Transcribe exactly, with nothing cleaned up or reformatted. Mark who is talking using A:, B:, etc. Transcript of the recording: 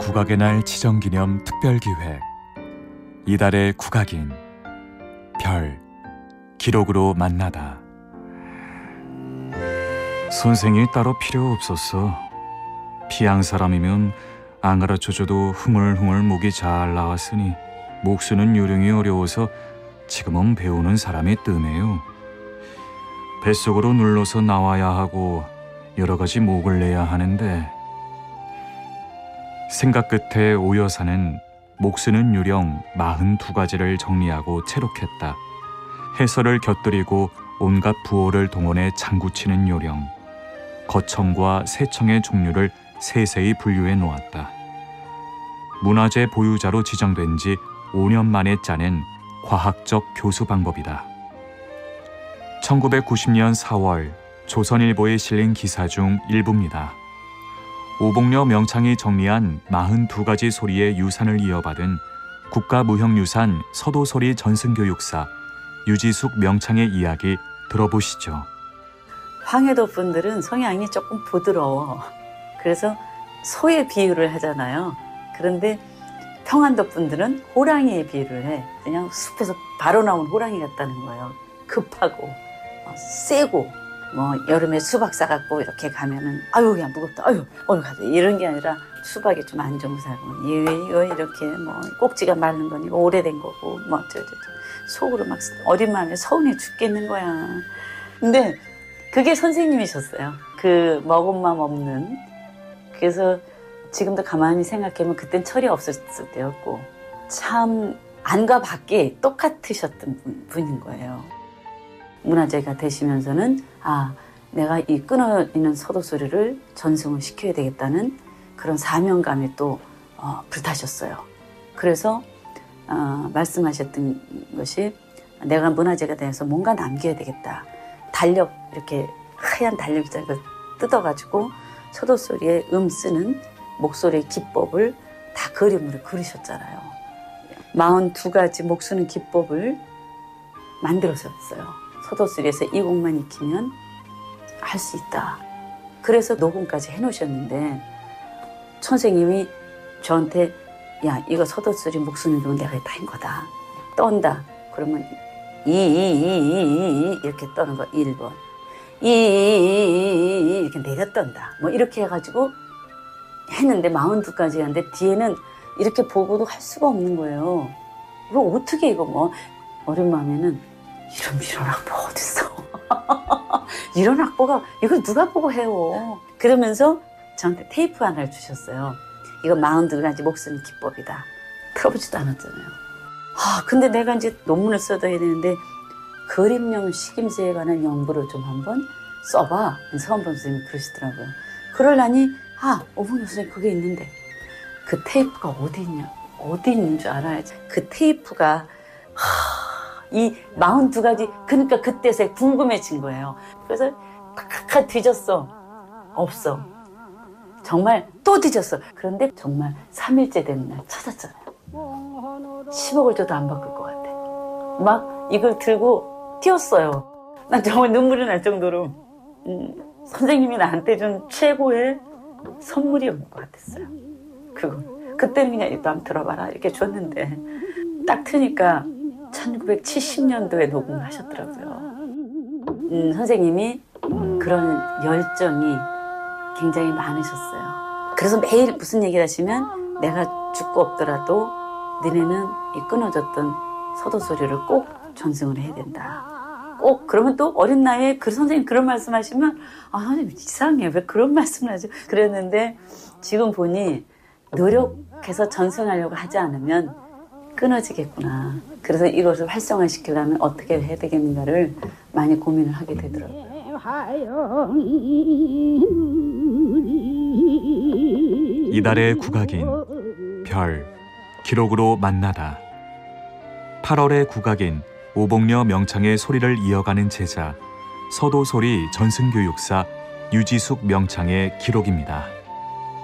A: 국악의 날 지정기념 특별기획 이달의 국악인 별 기록으로 만나다. 선생이 따로 필요 없었어. 피양 사람이면 안 가르쳐줘도 흥얼흥얼 목이 잘 나왔으니 목 쓰는 요령이 어려워서 지금은 배우는 사람이 뜸해요. 뱃속으로 눌러서 나와야 하고 여러 가지 목을 내야 하는데, 생각 끝에 오 여사는 목 쓰는 요령 마흔두 가지를 정리하고 채록했다. 해설을 곁들이고 온갖 부호를 동원해 장구치는 요령, 거청과 세청의 종류를 세세히 분류해 놓았다. 문화재 보유자로 지정된 지 오 년 만에 짜낸 과학적 교수 방법이다. 천구백구십 년 사월 조선일보에 실린 기사 중 일부입니다. 오봉려 명창이 정리한 마흔두 가지 소리의 유산을 이어받은 국가무형유산 서도소리 전승교육사 유지숙 명창의 이야기 들어보시죠.
B: 황해도 분들은 성향이 조금 부드러워. 그래서 소의 비유를 하잖아요. 그런데 평안도 분들은 호랑이의 비유를 해. 그냥 숲에서 바로 나온 호랑이 같다는 거예요. 급하고 세고, 뭐 여름에 수박 싸갖고 이렇게 가면은 아유 그냥 무겁다, 아유 어느 가자, 이런 게 아니라 수박이 좀 안 좋은 사람은 이거 이렇게 뭐 꼭지가 마른 건 이거 오래된 거고 뭐 저저 속으로 막 어린 마음에 서운해 죽겠는 거야. 근데 그게 선생님이셨어요. 그 먹은 맘 없는. 그래서 지금도 가만히 생각하면 그땐 철이 없었을 때였고 참 안과 밖에 똑같으셨던 분, 분인 거예요. 문화재가 되시면서는 아 내가 이 끊어있는 서도소리를 전승을 시켜야 되겠다는 그런 사명감이 또 어, 불타셨어요. 그래서 어, 말씀하셨던 것이 내가 문화재가 돼서 뭔가 남겨야 되겠다. 달력 이렇게 하얀 달력이잖아요. 그걸 뜯어가지고 서도소리에 음 쓰는 목소리의 기법을 다 그림으로 그리셨잖아요. 마흔두 가지 목 쓰는 기법을 만들어셨어요. 서도소리에서 이 곡만 익히면 할 수 있다. 그래서 녹음까지 해놓으셨는데 선생님이 저한테 야 이거 서도소리 목 쓰는 건 내가 다 한 거다. 떤다. 그러면 이, 이, 이, 이, 이 이렇게 떠는 거 일 번. 이, 이, 이, 이 이렇게 내려 떤다. 뭐 이렇게 해가지고 했는데 마흔두 가지 하는데 뒤에는 이렇게 보고도 할 수가 없는 거예요. 이거 어떻게 이거 뭐 어린 마음에는 이런 이런 악보 어딨어. 이런 악보가 이걸 누가 보고 해요. 그러면서 저한테 테이프 하나를 주셨어요. 이거 마흔두 가지 목 쓰는 기법이다. 틀어보지도 않았잖아요. 아 근데 내가 이제 논문을 써둬야 되는데 그림용 식임새에 관한 연구를 좀 한번 써봐. 서원범 선생님이 그러시더라고요. 그러려니 아 오봉려 선생님 그게 있는데 그 테이프가 어디 있냐, 어디 있는 줄 알아야지. 그 테이프가 하, 이 마흔두 가지 그러니까 그때서 궁금해진 거예요. 그래서 칵칵 뒤졌어. 없어. 정말 또 뒤졌어. 그런데 정말 삼 일째 되는 날 찾았잖아요. 십억을 줘도 안 바꿀 것 같아. 막 이걸 들고 뛰었어요. 난 정말 눈물이 날 정도로 음, 선생님이 나한테 준 최고의 선물이었던 것 같았어요. 그거. 그때는 그냥 이거 한번 들어봐라 이렇게 줬는데 딱 트니까 천구백칠십 년도에 녹음을 하셨더라고요. 음, 선생님이 그런 열정이 굉장히 많으셨어요. 그래서 매일 무슨 얘기를 하시면 내가 죽고 없더라도 너네는 이 끊어졌던 서도소리를 꼭 전승을 해야 된다. 꼭 그러면 또 어린 나이에 그 선생님 그런 말씀하시면 아 선생님 이상해 왜 그런 말씀을 하죠? 그랬는데 지금 보니 노력해서 전승하려고 하지 않으면 끊어지겠구나. 그래서 이것을 활성화시키려면 어떻게 해야 되겠는가를 많이 고민을 하게 되더라고요.
A: 이달의 국악인 별 기록으로 만나다. 팔월의 국악인 오봉려 명창의 소리를 이어가는 제자 서도소리 전승교육사 유지숙 명창의 기록입니다.